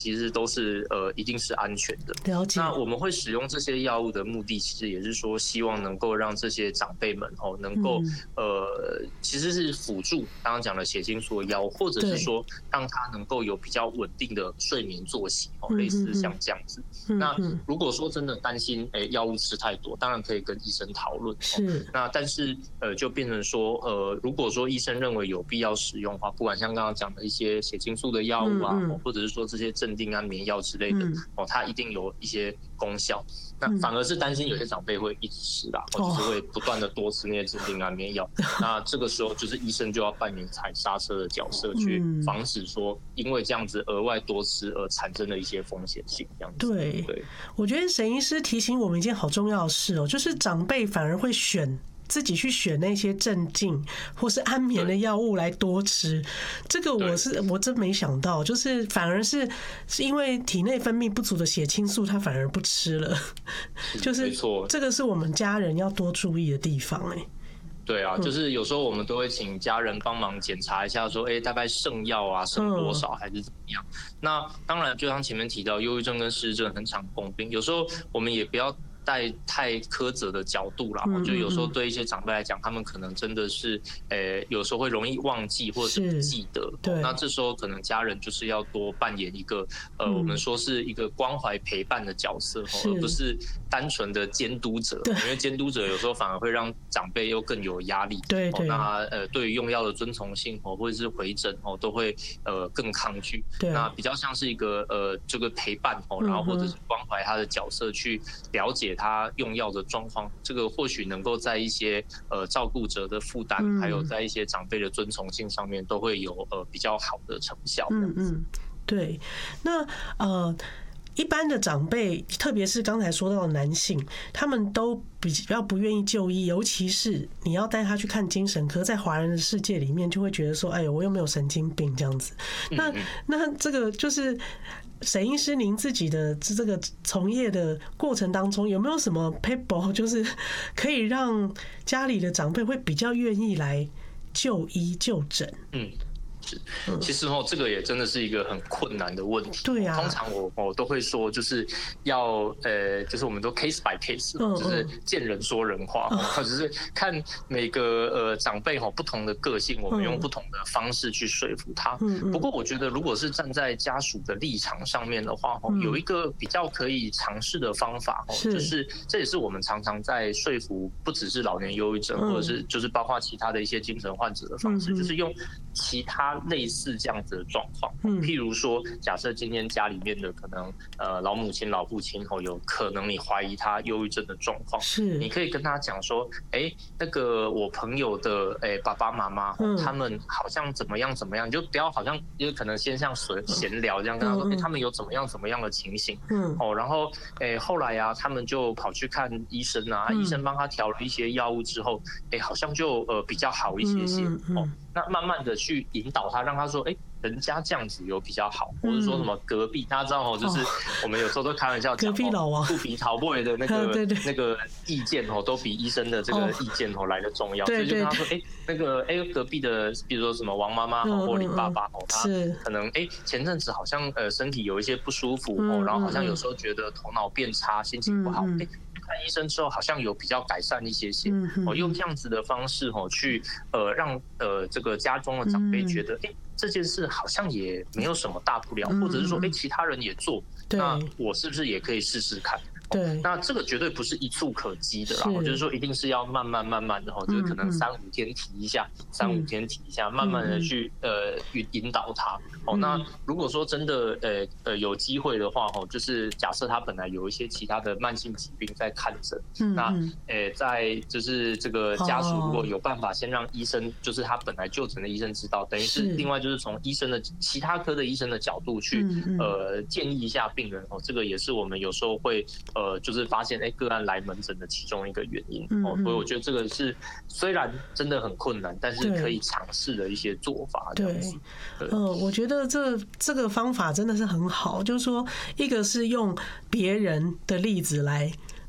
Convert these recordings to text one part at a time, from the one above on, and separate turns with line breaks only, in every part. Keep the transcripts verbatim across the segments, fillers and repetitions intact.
其实都是呃一定是安全的。
了解。
那我们会使用这些药物的目的，其实也是说希望能够让这些长辈们哦能够、嗯、呃其实是辅助刚刚讲的血清素的药物，或者是说让他能够有比较稳定的睡眠作息哦，类似像这样子。嗯、那如果说真的担心哎药物吃太多，当然可以跟医生讨论。是、哦。那但是呃就变成说呃如果说医生认为有必要使用的话，不管像刚刚讲的一些血清素的药物啊，嗯嗯或者是说这些镇定安眠药之类的、嗯、哦，它一定有一些功效。那反而是担心有些长辈会一直吃啦，或者是会不断的多吃那些镇定安眠药。那这个时候就是医生就要扮演踩刹车的角色，去防止说因为这样子额外多吃而产生的一些风险性。这样子。
对，对，我觉得沈医师提醒我们一件好重要的事哦，就是长辈反而会选。自己去选那些镇静或是安眠的药物来多吃，这个我是我真没想到，就是反而是是因为体内分泌不足的血清素，他反而不吃了，就是这个是我们家人要多注意的地方哎、欸。
对啊，就是有时候我们都会请家人帮忙检查一下，说，哎、欸，大概剩药啊，剩多少还是怎么样？嗯、那当然，就像前面提到，忧郁症跟失智症很常共病，有时候我们也不要带太苛责的角度啦，嗯嗯嗯就有时候对一些长辈来讲，他们可能真的是，呃，有时候会容易忘记或者是不记得。对，那这时候可能家人就是要多扮演一个，呃，嗯、我们说是一个关怀陪伴的角色，而不是单纯的监督者。因为监督者有时候反而会让长辈又更有压力。对对。那呃，对于用药的遵从性哦，或者是回诊哦，都会呃更抗拒。对。那比较像是一个呃这个陪伴哦，然后或者是关怀他的角色去了解他用药的状况，这个或许能够在一些呃照顾者的负担，嗯、还有在一些长辈的遵从性上面，都会有呃比较好的成效。嗯嗯，
对。那呃，一般的长辈，特别是刚才说到的男性，他们都比较不愿意就医，尤其是你要带他去看精神科，在华人的世界里面，就会觉得说，哎呦，我又没有神经病这样子。那那这个就是。沈医师，您自己的这个从业的过程当中，有没有什么 paper 就是可以让家里的长辈会比较愿意来就医就诊？嗯。
是，其实哦，这个也真的是一个很困难的问题。
对啊，
通常我我都会说，就是要呃，就是我们都 case by case，、嗯、就是见人说人话，或者、嗯、是看每个呃长辈哈不同的个性，我们用不同的方式去说服他。嗯、不过我觉得，如果是站在家属的立场上面的话，嗯、有一个比较可以尝试的方法，是就是这也是我们常常在说服不只是老年忧郁症，嗯、或者是就是包括其他的一些精神患者的方式，嗯、就是用其他类似这样子的状况，嗯、譬如说，假设今天家里面的可能呃老母亲、老父亲哦，有可能你怀疑他忧郁症的状况，是你可以跟他讲说，哎、欸，那个我朋友的哎、欸、爸爸妈妈、嗯、他们好像怎么样怎么样，你就不要好像因为可能先像闲聊这样跟他说，哎、嗯欸，他们有怎么样怎么样的情形，嗯，哦，然后哎、欸、后来啊，他们就跑去看医生啊，嗯、医生帮他调了一些药物之后，哎、欸，好像就呃比较好一些些，嗯嗯、哦。那慢慢的去引导他，让他说，哎、欸，人家这样子有比较好，或者说什么隔壁，大家知道哦，就是我们有时候都开玩笑讲，
隔壁老王
肚皮桃 boy 的那个对对那个意见哦，都比医生的这个意见哦来的重要，所以就跟他说，哎、欸，那个哎、欸、隔壁的，比如说什么王妈妈或林爸爸哦，他可能哎、欸、前阵子好像呃身体有一些不舒服哦，然后好像有时候觉得头脑变差，心情不好，哎、欸。看医生之后好像有比较改善一些些，哦，用这样子的方式哦去呃让呃这个家中的长辈觉得，哎、欸，这件事好像也没有什么大不了，或者是说，哎、欸，其他人也做，那我是不是也可以试试看？对，那这个绝对不是一触可及的啦，就是说一定是要慢慢慢慢的哈，就是可能三五天提一下，三五天提一下，慢慢的去呃引引导他。哦，那如果说真的呃呃有机会的话哈，就是假设他本来有一些其他的慢性疾病在看诊，那呃在就是这个家属如果有办法先让医生，就是他本来就诊的医生知道，等于是另外就是从医生的其他科的医生的角度去呃建议一下病人哦，这个也是我们有时候会呃。呃，就是发现哎、欸，个案来门诊的其中一个原因、嗯、哦，所以我觉得这个是虽然真的很困难，但是可以尝试的一些做法。对，
嗯、呃，我觉得这这个方法真的是很好，就是说，一个是用别人的例子来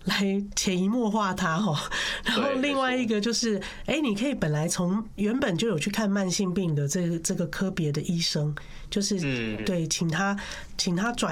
来潜移默化它哈。然后另外一个就是，哎，你可以本来从原本就有去看慢性病的这个这个科别的医生，就是对，请他请他转。